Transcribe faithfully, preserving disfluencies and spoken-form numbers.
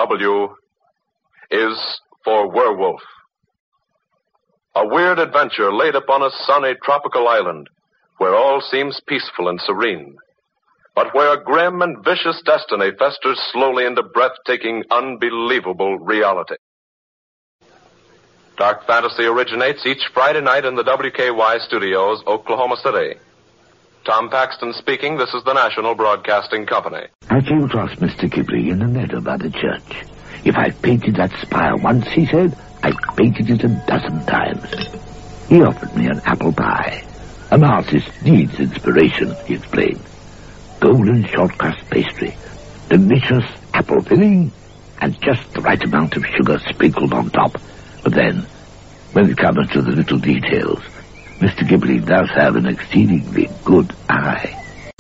W is for werewolf. A weird adventure laid upon a sunny tropical island where all seems peaceful and serene, but where a grim and vicious destiny festers slowly into breathtaking, unbelievable reality. Dark Fantasy originates each Friday night in the W K Y studios, Oklahoma City. Tom Paxton speaking. This is the National Broadcasting Company. I came across Mister Ghibli in the meadow by the church. If I painted that spire once, he said, I painted it a dozen times. He offered me an apple pie. An artist needs inspiration, he explained. Golden short crust pastry, delicious apple filling, and just the right amount of sugar sprinkled on top. But then, when it comes to the little details, Mister Ghibli does have an exceedingly good eye.